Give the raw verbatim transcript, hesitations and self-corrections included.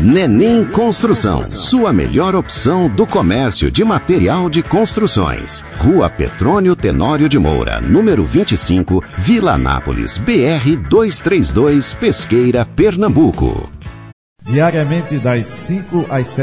Nenim Construção, sua melhor opção do comércio de material de construções. Rua Petrônio Tenório de Moura, número vinte e cinco, Vila Anápolis, B R duzentos e trinta e dois, Pesqueira, Pernambuco. Diariamente das cinco às sete